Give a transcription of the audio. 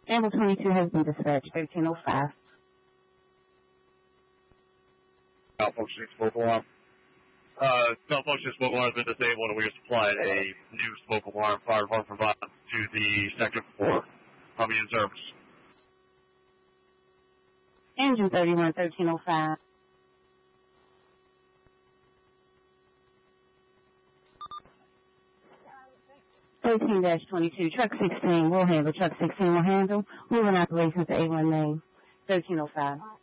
Amber 22 has been dispatched, 1305. Malfunctioning smoke alarm. Malfunctioning smoke alarm has been disabled, and we have supplied a new smoke alarm fire department provides to the second floor. I'll be in service. Engine 31, 1305. (13-22), Truck 16 will handle. Truck 16 will handle. Moving operations to A1 Main, 1305.